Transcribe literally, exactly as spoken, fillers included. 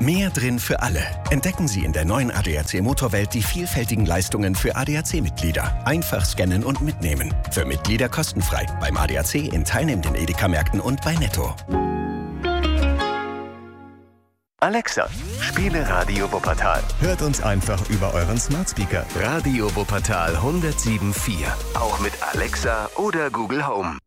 Mehr drin für alle. Entdecken Sie in der neuen A D A C Motorwelt die vielfältigen Leistungen für A D A C-Mitglieder. Einfach scannen und mitnehmen. Für Mitglieder kostenfrei. Beim A D A C in teilnehmenden Edeka-Märkten und bei Netto. Alexa, spiele Radio Wuppertal. Hört uns einfach über euren Smart Speaker. Radio Wuppertal hundertsieben Komma vier. Auch mit Alexa oder Google Home.